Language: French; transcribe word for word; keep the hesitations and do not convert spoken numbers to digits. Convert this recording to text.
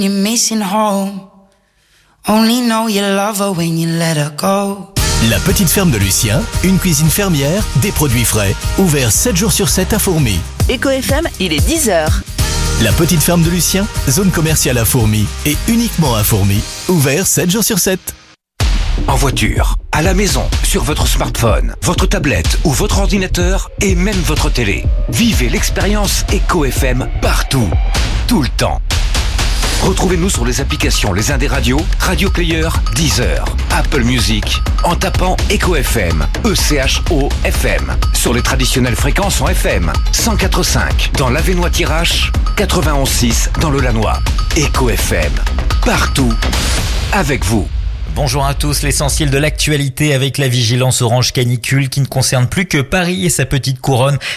You're missing home. Only know you love her when you let her go. La petite ferme de Lucien, une cuisine fermière, des produits frais, ouvert sept jours sur sept à Fourmies. Eco F M, il est dix heures. La petite ferme de Lucien, zone commerciale à Fourmies et uniquement à Fourmies, ouvert sept jours sur sept. En voiture, à la maison, sur votre smartphone, votre tablette ou votre ordinateur et même votre télé. Vivez l'expérience Eco F M partout, tout le temps. Retrouvez-nous sur les applications Les Indés Radio, Radio Player, Deezer, Apple Music, en tapant Eco F M, E C H O F M, sur les traditionnelles fréquences en F M, cent quatre virgule cinq dans l'Avesnois-Thiérache, quatre-vingt-onze virgule six dans le Lannoy. Eco F M, partout, avec vous. Bonjour à tous, l'essentiel de l'actualité avec la vigilance orange canicule qui ne concerne plus que Paris et sa petite couronne.